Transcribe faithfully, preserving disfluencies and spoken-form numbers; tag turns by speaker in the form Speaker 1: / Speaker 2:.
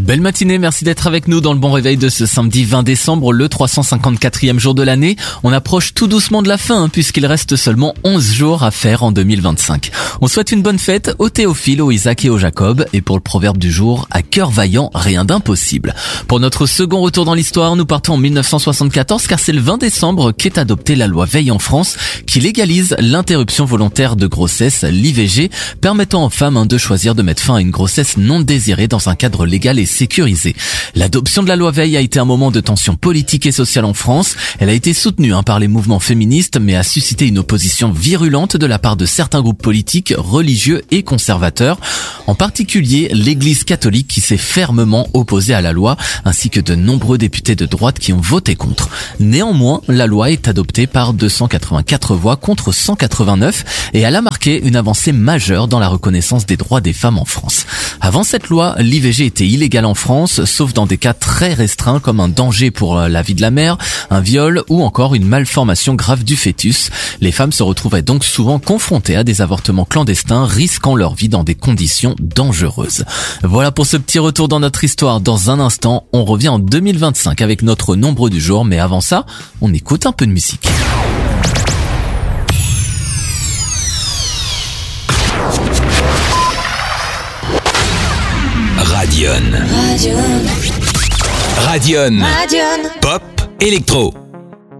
Speaker 1: Belle matinée, merci d'être avec nous dans le bon réveil de ce samedi vingt décembre, le trois cent cinquante-quatrième jour de l'année. On approche tout doucement de la fin hein, puisqu'il reste seulement onze jours à faire en deux mille vingt-cinq. On souhaite une bonne fête au Théophile, au Isaac et au Jacob. Et pour le proverbe du jour, à cœur vaillant, rien d'impossible. Pour notre second retour dans l'histoire, nous partons en mille neuf cent soixante-quatorze car c'est le vingt décembre qu'est adoptée la loi Veil en France qui légalise l'interruption volontaire de grossesse, l'I V G, permettant aux femmes hein, de choisir de mettre fin à une grossesse non désirée dans un cadre légal et sécurisé. L'adoption de la loi Veil a été un moment de tension politique et sociale en France. Elle a été soutenue hein, par les mouvements féministes, mais a suscité une opposition virulente de la part de certains groupes politiques, religieux et conservateurs. En particulier, l'Église catholique qui s'est fermement opposée à la loi, ainsi que de nombreux députés de droite qui ont voté contre. Néanmoins, la loi est adoptée par deux cent quatre-vingt-quatre voix contre cent quatre-vingt-neuf et elle a marqué une avancée majeure dans la reconnaissance des droits des femmes en France. Avant cette loi, l'I V G était illégale en France, sauf dans des cas très restreints comme un danger pour la vie de la mère, un viol ou encore une malformation grave du fœtus. Les femmes se retrouvaient donc souvent confrontées à des avortements clandestins, risquant leur vie dans des conditions dangereuses. Voilà pour ce petit retour dans notre histoire. Dans un instant, on revient en deux mille vingt-cinq avec notre nombre du jour, mais avant ça, on écoute un peu de musique.
Speaker 2: Radion.
Speaker 3: Radion.
Speaker 2: Radion.
Speaker 3: Radion.
Speaker 2: Pop électro.